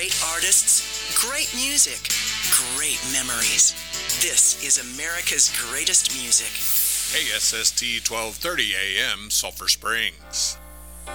great artists, great music, great memories. This is America's Greatest Music. KSST 1230 AM, Sulphur Springs.